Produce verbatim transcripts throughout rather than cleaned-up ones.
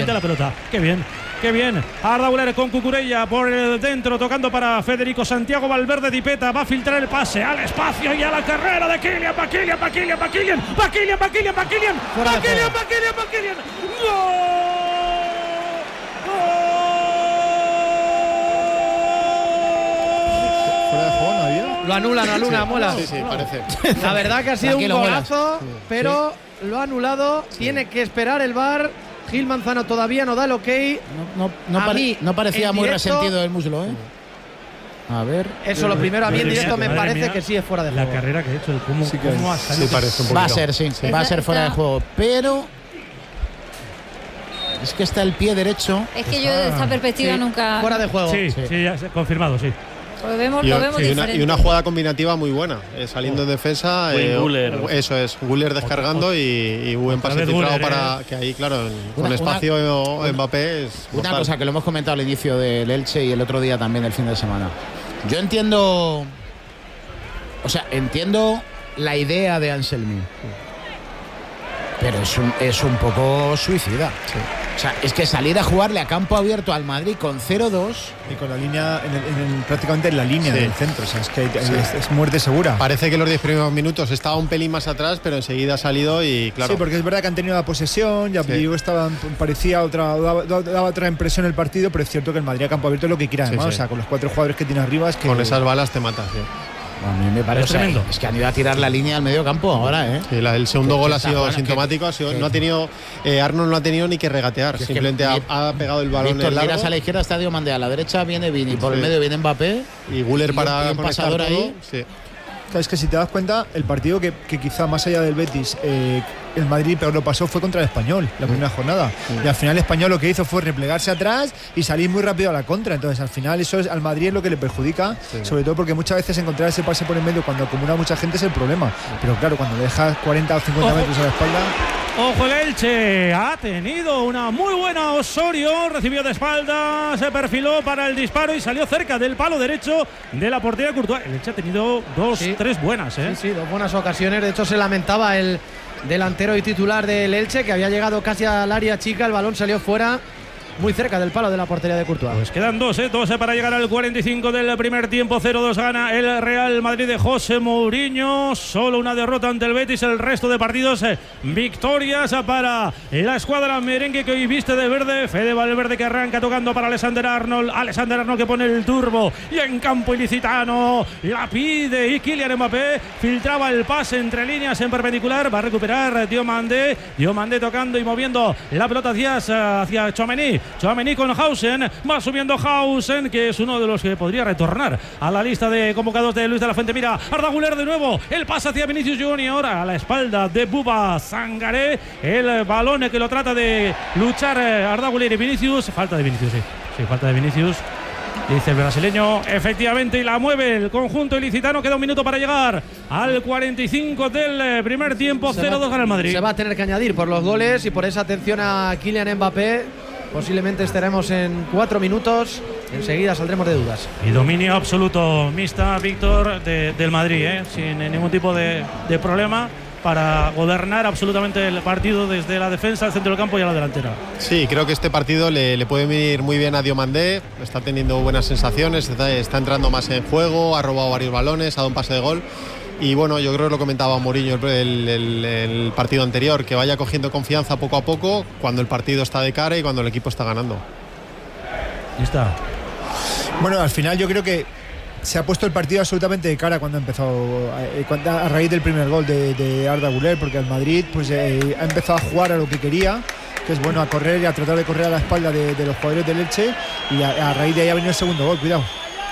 finalmente la pelota. Qué bien, qué bien. Arda Güler con Cucurella por el dentro, tocando para Federico Santiago Valverde Dipeta. Va a filtrar el pase al espacio y a la carrera de Kylian, va Kylian, va Kylian, va Kylian, va Kylian, va Kylian, va Kylian, va Kylian, va Kylian, va Kylian. ¡Gol! Lo anulan, anula, sí, mola. Sí, sí, parece. La verdad que ha sido un golazo, sí, pero sí. lo ha anulado. Sí. Tiene que esperar el V A R. Gil Manzano todavía no da el ok. No, no, no, pare, no parecía muy directo, resentido el muslo, ¿eh? A ver. Eso, lo primero, a mí en directo me parece mía, que sí es fuera de juego. La carrera que ha hecho, el cómo, sí, cómo ha salido. Sí, parece un poquito. Va a ser, sí, sí. Va a ser fuera de juego. Pero es que está el pie derecho. Es que yo desde esta perspectiva sí, nunca. Fuera de juego. Sí, sí, sí ya confirmado, sí. Lo vemos, y, lo vemos y, una, y una jugada combinativa muy buena, eh, saliendo en defensa, eh, eso es, Güler descargando y, y buen pase filtrado para que ahí, claro, con una, espacio una, Mbappé es una mortal. cosa que lo hemos comentado al inicio del Elche y el otro día también del fin de semana. Yo entiendo, o sea, entiendo la idea de Anselmi, pero es un, es un poco suicida. Sí. O sea, es que salir a jugarle a campo abierto al Madrid con cero dos y con la línea en el, en el, prácticamente en la línea sí. del centro, o sea, es que sí. es, es muerte segura. Parece que los diez primeros minutos estaba un pelín más atrás, pero enseguida ha salido y claro. Sí, porque es verdad que han tenido la posesión, ya sí. estaba, parecía otra, daba, daba otra impresión el partido, pero es cierto que el Madrid a campo abierto es lo que quiere además, sí, sí. o sea, con los cuatro jugadores que tiene arriba es que con esas balas te matas, sí. A mí me parece tremendo. Es que han ido a tirar la línea al medio campo ahora, ¿eh? Sí, la, el segundo gol ha sido bueno, sintomático. Ha sido, no ha tenido, eh, Arnold no ha tenido ni que regatear. Es simplemente que, ha, ha pegado el balón Víctor, en largo. Miras a la izquierda está Diomandé, a la derecha viene Vini, por sí. el medio viene Mbappé y Güler para un pasador ahí. Sí. Es que si te das cuenta, el partido que, que quizá más allá del Betis, eh, el Madrid peor lo pasó fue contra el Español, la primera jornada. Mm. Y al final el Español lo que hizo fue replegarse atrás y salir muy rápido a la contra. Entonces al final eso es, al Madrid es lo que le perjudica, sí. sobre todo porque muchas veces encontrar ese pase por el medio cuando acumula mucha gente es el problema. Pero claro, cuando le dejas cuarenta o cincuenta Ojo. metros a la espalda... Ojo, el Elche ha tenido una muy buena Osorio, recibió de espalda, se perfiló para el disparo y salió cerca del palo derecho de la portería de Courtois. El Elche ha tenido dos, sí. tres buenas, ¿eh? Sí, sí, dos buenas ocasiones. De hecho, se lamentaba el delantero y titular del Elche, que había llegado casi al área chica, el balón salió fuera, muy cerca del palo de la portería de Courtois. Pues quedan dos, ¿eh? dos para llegar al cuarenta y cinco del primer tiempo. cero dos gana el Real Madrid de José Mourinho. Solo una derrota ante el Betis. El resto de partidos, eh, victorias para la escuadra merengue que hoy viste de verde. Fede Valverde que arranca tocando para Alexander Arnold. Alexander Arnold que pone el turbo. Y en campo ilicitano la pide. Y Kylian Mbappé filtraba el pase entre líneas en perpendicular. Va a recuperar Diomandé. Diomandé tocando y moviendo la pelota hacia, hacia Tchouaméni. Tchouaméni con Hausen, va subiendo Hausen, que es uno de los que podría retornar a la lista de convocados de Luis de la Fuente. Mira, Arda Güler de nuevo, el pase hacia Vinicius Junior, a la espalda de Bouba Sangaré, el balón que lo trata de luchar Arda Güler y Vinicius, falta de Vinicius, sí, sí, falta de Vinicius. Dice el brasileño, efectivamente, y la mueve el conjunto ilicitano. Queda un minuto para llegar al cuarenta y cinco del primer tiempo. cero dos gana el Madrid. Se va a tener que añadir por los goles y por esa atención a Kylian Mbappé. Posiblemente estaremos en cuatro minutos. Enseguida saldremos de dudas. Y dominio absoluto, mixta, Víctor, de, del Madrid, ¿eh? sin ningún tipo de, de problema para gobernar absolutamente el partido desde la defensa, el centro del campo y a la delantera. Sí, creo que este partido le, le puede venir muy bien a Diomandé. Está teniendo buenas sensaciones, está, está entrando más en juego, ha robado varios balones, ha dado un pase de gol. Y bueno, yo creo que lo comentaba Mourinho el, el, el partido anterior, que vaya cogiendo confianza poco a poco cuando el partido está de cara y cuando el equipo está ganando. Ahí está. Bueno, al final yo creo que se ha puesto el partido absolutamente de cara cuando ha empezado, a, a raíz del primer gol de, de Arda Güler, porque el Madrid pues eh, ha empezado a jugar a lo que quería, que es bueno, a correr y a tratar de correr a la espalda de, de los jugadores del Elche, y a, a raíz de ahí ha venido el segundo gol, cuidado.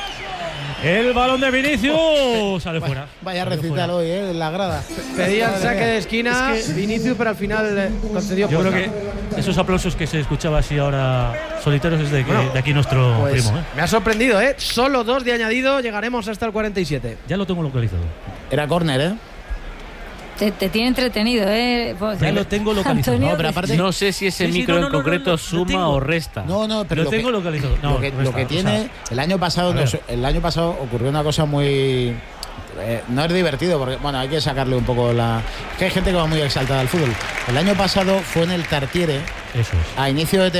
El balón de Vinicius oh, sale vaya, fuera. Vaya recital hoy, ¿eh? En la grada. Pedían saque de esquina, es que Vinicius, pero al final eh, concedió. Yo puesta. creo que esos aplausos que se escuchaba así ahora solitarios es de, que, bueno, de aquí nuestro pues, primo. ¿eh? Me ha sorprendido, ¿eh? Solo dos de añadido, llegaremos hasta el cuarenta y siete. Ya lo tengo localizado. Era córner, ¿eh? Te, te tiene entretenido, ¿eh? Pues, ya lo tengo localizado. Antonio, no, pero aparte, no sé si ese sí, micro sí, no, no, en concreto no, no, no, suma o resta. No, no, pero lo, lo tengo que, localizado. No, lo que, resta, lo que tiene, o sea, el año pasado, nos, el año pasado ocurrió una cosa muy. Eh, no es divertido porque, bueno, hay que sacarle un poco la. Es que hay gente que va muy exaltada al fútbol. El año pasado fue en el Tartiere, Eso es. a inicio de temporada.